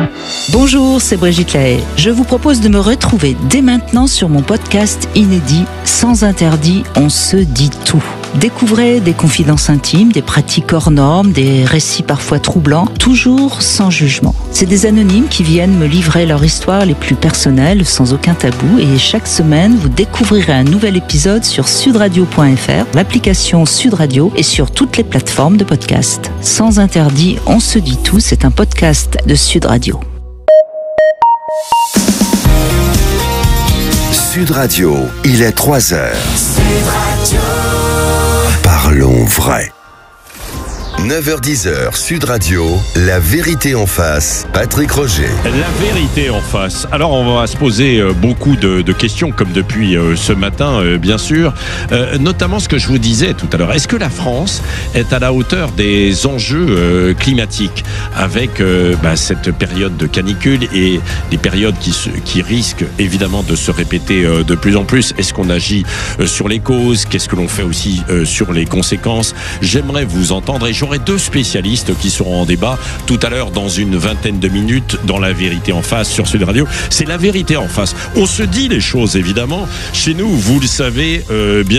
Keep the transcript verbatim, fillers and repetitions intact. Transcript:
Bonjour, c'est Brigitte Lahaye. Je vous propose de me retrouver dès maintenant sur mon podcast inédit Sans interdit, on se dit tout. Découvrez des confidences intimes, des pratiques hors normes, des récits parfois troublants, toujours sans jugement. C'est des anonymes qui viennent me livrer leur histoire les plus personnelles, sans aucun tabou, et chaque semaine, vous découvrirez un nouvel épisode sur sud radio point f r, l'application Sud Radio et sur toutes les plateformes de podcast. Sans interdit, on se dit tout, c'est un podcast de Sud Radio. Sud Radio, il est trois heures. Sud Radio. Parlons vrai. neuf heures dix, Sud Radio, la vérité en face, Patrick Roger. La vérité en face. Alors on va se poser euh, beaucoup de, de questions comme depuis euh, ce matin euh, bien sûr, euh, notamment ce que je vous disais tout à l'heure. Est-ce que la France est à la hauteur des enjeux euh, climatiques avec euh, bah, cette période de canicule et des périodes qui, se, qui risquent évidemment de se répéter euh, de plus en plus? Est-ce qu'on agit euh, sur les causes? Qu'est-ce que l'on fait aussi euh, sur les conséquences? J'aimerais vous entendre et j'aurais deux spécialistes qui seront en débat tout à l'heure dans une vingtaine de minutes dans La Vérité en face sur Sud Radio. C'est La Vérité en face. On se dit les choses évidemment. Chez nous, vous le savez euh, bien